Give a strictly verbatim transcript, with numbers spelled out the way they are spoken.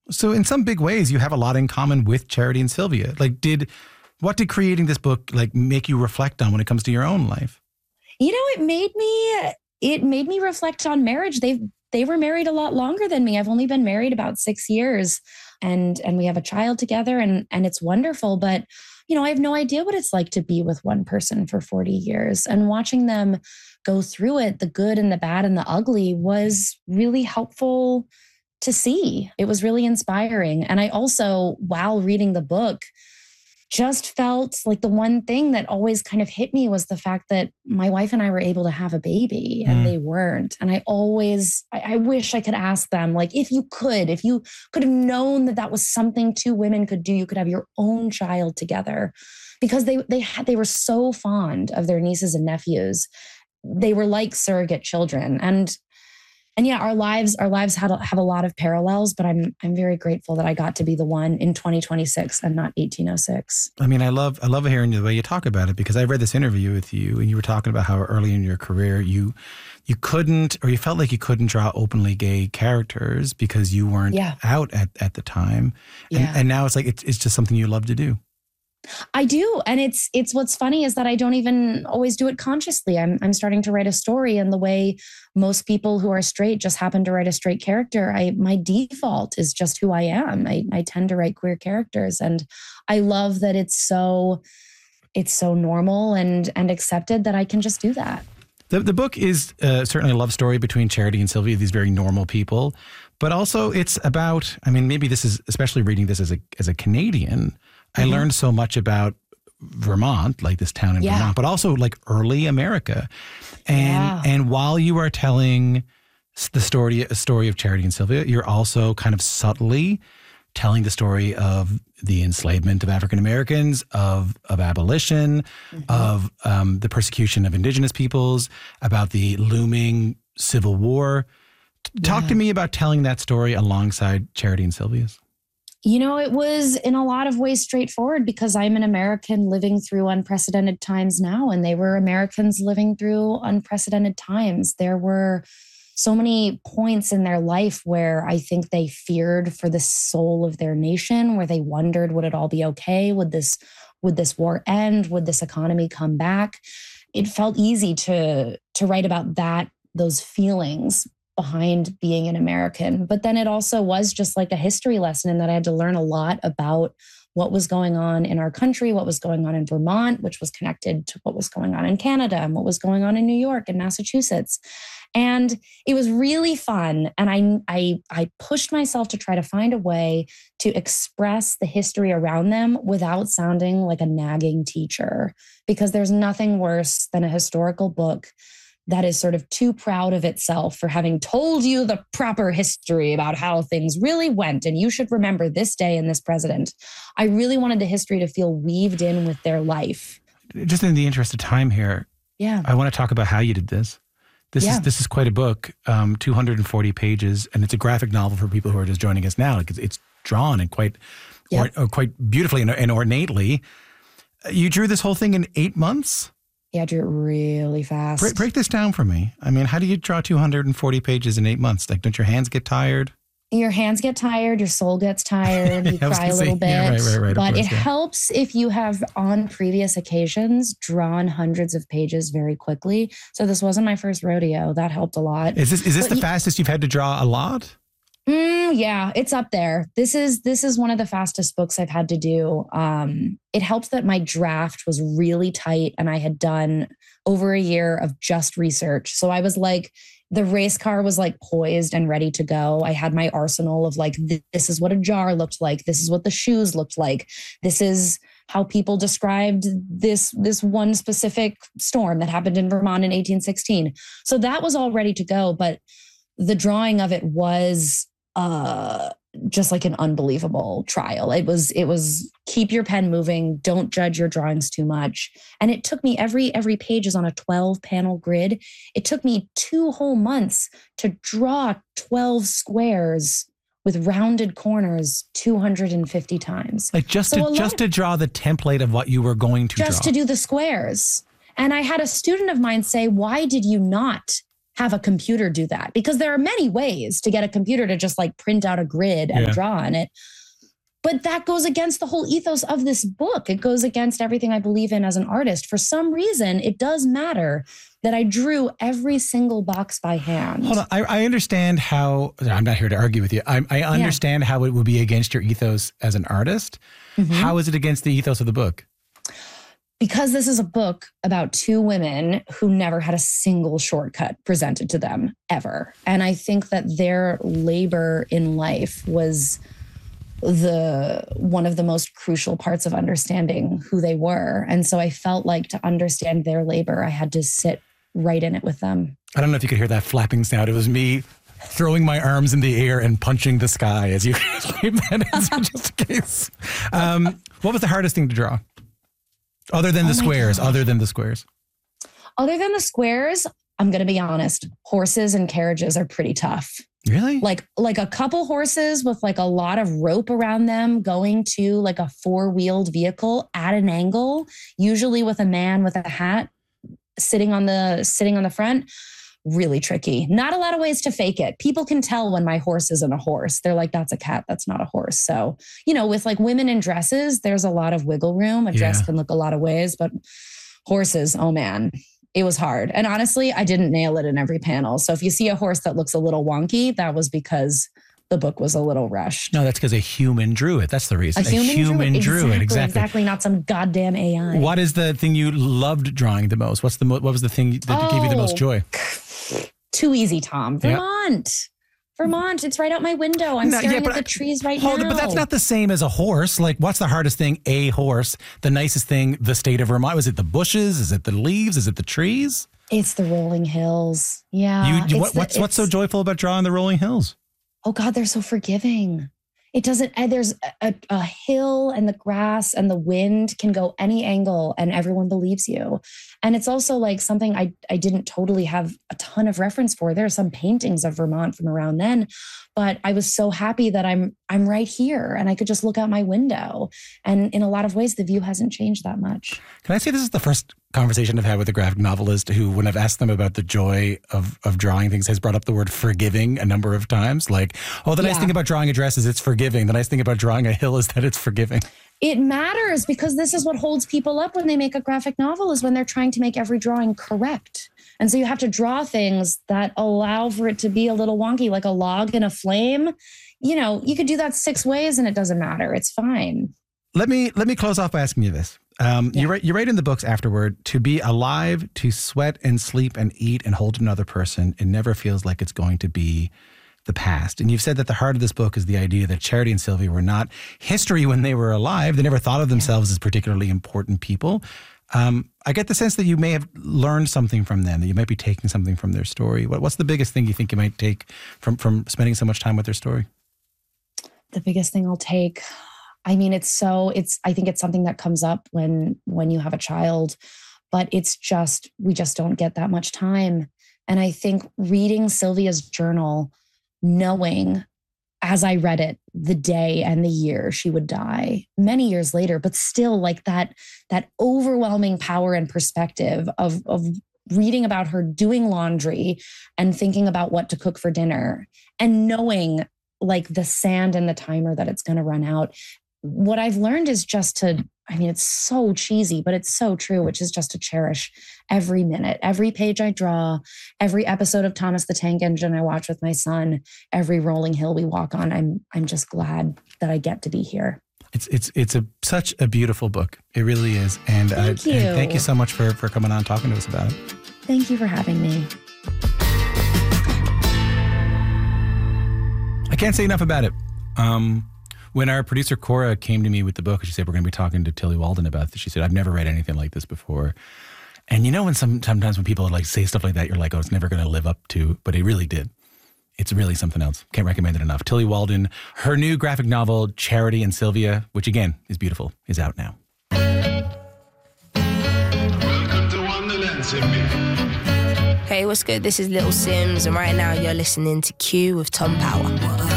So in some big ways, you have a lot in common with Charity and Sylvia. Like, did what did creating this book like make you reflect on when it comes to your own life? You know, it made me it made me reflect on marriage. They they were married a lot longer than me. I've only been married about six years, and and we have a child together, and and it's wonderful. But you know, I have no idea what it's like to be with one person for forty years, and watching them go through it, the good and the bad and the ugly, was really helpful to see. It was really inspiring. And I also, while reading the book, just felt like the one thing that always kind of hit me was the fact that my wife and I were able to have a baby and mm. they weren't. And I always, I, I wish I could ask them, like, if you could, if you could have known that that was something two women could do, you could have your own child together, because they, they had, they were so fond of their nieces and nephews. They were like surrogate children. And And yeah, our lives, our lives had a, have a lot of parallels, but I'm I'm very grateful that I got to be the one in twenty twenty-six and not eighteen oh six. I mean, I love I love hearing the way you talk about it, because I read this interview with you and you were talking about how early in your career you you couldn't, or you felt like you couldn't draw openly gay characters because you weren't yeah. out at, at the time. And, yeah. and now it's like it's it's just something you love to do. I do. And it's it's what's funny is that I don't even always do it consciously. I'm I'm starting to write a story, and the way most people who are straight just happen to write a straight character, I my default is just who I am. I, I tend to write queer characters, and I love that it's so it's so normal and and accepted that I can just do that. The the book is uh, certainly a love story between Charity and Sylvia, these very normal people, but also it's about, I mean, maybe this is, especially reading this as a as a Canadian, I mm-hmm. learned so much about Vermont, like this town in yeah. Vermont, but also like early America. And yeah. and while you are telling the story, a story of Charity and Sylvia, you're also kind of subtly telling the story of the enslavement of African Americans, of of abolition, mm-hmm. of um, the persecution of Indigenous peoples, about the looming Civil War. Talk yeah. to me about telling that story alongside Charity and Sylvia's. You know, it was in a lot of ways straightforward, because I'm an American living through unprecedented times now, and they were Americans living through unprecedented times. There were so many points in their life where I think they feared for the soul of their nation, where they wondered, would it all be okay? Would this, would this war end? Would this economy come back? It felt easy to, to write about that, those feelings behind being an American. But then it also was just like a history lesson, in that I had to learn a lot about what was going on in our country, what was going on in Vermont, which was connected to what was going on in Canada, and what was going on in New York and Massachusetts. And it was really fun. And I, I, I pushed myself to try to find a way to express the history around them without sounding like a nagging teacher, because there's nothing worse than a historical book that is sort of too proud of itself for having told you the proper history about how things really went, and you should remember this day and this president. I really wanted the history to feel weaved in with their life. Just in the interest of time here, yeah, I want to talk about how you did this. This yeah. is this is quite a book, um, two hundred forty pages, and it's a graphic novel for people who are just joining us now. Like it's, it's drawn and quite, yep. or, or quite beautifully and, and ornately. You drew this whole thing in eight months? Yeah, I drew it really fast. Break, break this down for me. I mean, how do you draw two hundred forty pages in eight months? Like, don't your hands get tired? Your hands get tired. Your soul gets tired. You cry a little say, bit. Yeah, right, right, right, but course, it yeah. helps if you have, on previous occasions, drawn hundreds of pages very quickly. So this wasn't my first rodeo. That helped a lot. Is this is this but the you, fastest you've had to draw a lot? Mm, yeah, it's up there. This is this is one of the fastest books I've had to do. Um, it helped that my draft was really tight, and I had done over a year of just research. So I was like, the race car was like poised and ready to go. I had my arsenal of like, this is what a jar looked like. This is what the shoes looked like. This is how people described this, this one specific storm that happened in Vermont in eighteen sixteen. So that was all ready to go. But the drawing of it was uh, just like an unbelievable trial. It was, it was keep your pen moving. Don't judge your drawings too much. And it took me every, every page is on a twelve panel grid. It took me two whole months to draw twelve squares with rounded corners two hundred fifty times. Like just so to, just of, to draw the template of what you were going to just draw. to do the squares. And I had a student of mine say, why did you not have a computer do that, because there are many ways to get a computer to just like print out a grid and Yeah. draw on it. But that goes against the whole ethos of this book. It goes against everything I believe in as an artist. For some reason, it does matter that I drew every single box by hand. Hold on. I, I understand how, I'm not here to argue with you. I, I understand how it would be against your ethos as an artist. Mhm. How is it against the ethos of the book? Because this is a book about two women who never had a single shortcut presented to them ever. And I think that their labor in life was the one of the most crucial parts of understanding who they were. And so I felt like to understand their labor, I had to sit right in it with them. I don't know if you could hear that flapping sound. It was me throwing my arms in the air and punching the sky as you gave that answer, just in case. Um, what was the hardest thing to draw? Other than Oh the my squares, God. other than the squares. Other than the squares, I'm going to be honest, horses and carriages are pretty tough. Really? Like like a couple horses with like a lot of rope around them going to like a four-wheeled vehicle at an angle, usually with a man with a hat sitting on the sitting on the front. Really tricky. Not a lot of ways to fake it. People can tell when my horse isn't a horse. They're like, that's a cat, that's not a horse. So, you know, with like women in dresses, there's a lot of wiggle room. A dress Yeah. can look a lot of ways, but horses, oh man, it was hard. And honestly, I didn't nail it in every panel. So if you see a horse that looks a little wonky, that was because the book was a little rushed. No, that's because a human drew it. That's the reason. A human, drew, it. drew exactly, it. Exactly. Exactly. Not some goddamn A I. What is the thing you loved drawing the most? What's the mo- what was the thing that gave you the most Oh. joy? Too easy, Tom. Yeah. Vermont. Vermont. It's right out my window. I'm No, yeah, staring but at the I- trees right Hold now. it, but that's not the same as a horse. Like, what's the hardest thing? A horse. The nicest thing, the state of Vermont. Was it the bushes? Is it the leaves? Is it the trees? It's the rolling hills. Yeah. You, you it's what, the- what's what's so it's- joyful about drawing the rolling hills? Oh God, they're so forgiving. It doesn't, and there's a, a hill and the grass and the wind can go any angle and everyone believes you. And it's also like something I, I didn't totally have a ton of reference for. There are some paintings of Vermont from around then, but I was so happy that I'm, I'm right here and I could just look out my window. And in a lot of ways, the view hasn't changed that much. Can I say this is the first conversation I've had with a graphic novelist who, when I've asked them about the joy of of drawing things, has brought up the word forgiving a number of times. Like, oh, the nice Yeah. thing about drawing a dress is it's forgiving. The nice thing about drawing a hill is that it's forgiving. It matters because this is what holds people up when they make a graphic novel, is when they're trying to make every drawing correct. And so you have to draw things that allow for it to be a little wonky, like a log in a flame. You know, you could do that six ways and it doesn't matter. It's fine. Let me let me close off by asking you this. Um, Yeah. You write you write in the books afterward, to be alive, to sweat and sleep and eat and hold another person, it never feels like it's going to be the past. And you've said that the heart of this book is the idea that Charity and Sylvia were not history when they were alive. They never thought of themselves as particularly important people. Um, I get the sense that you may have learned something from them, that you might be taking something from their story. What, what's the biggest thing you think you might take from from spending so much time with their story? The biggest thing I'll take, I mean, it's so, it's, I think it's something that comes up when, when you have a child, but it's just, we just don't get that much time. And I think reading Sylvia's journal, knowing as I read it, the day and the year she would die many years later, but still like that, that overwhelming power and perspective of, of reading about her doing laundry and thinking about what to cook for dinner and knowing like the sand and the timer that it's going to run out. What I've learned is just to, I mean, it's so cheesy, but it's so true, which is just to cherish every minute, every page I draw, every episode of Thomas the Tank Engine I watch with my son, every rolling hill we walk on. I'm, I'm just glad that I get to be here. It's it's it's a such a beautiful book. It really is. And, Thank uh, you. and thank you so much for, for coming on and talking to us about it. Thank you for having me. I can't say enough about it. Um, when our producer Cora came to me with the book, she said, we're going to be talking to Tilly Walden about this. She said, I've never read anything like this before. And you know, when some, sometimes when people like say stuff like that, you're like, oh, it's never going to live up to, but it really did. It's really something else. Can't recommend it enough. Tilly Walden, her new graphic novel, Charity and Sylvia, which again is beautiful, is out now. Welcome to Wonderland, Simbi. Hey, what's good? This is Little Sims, and right now you're listening to Q with Tom Power.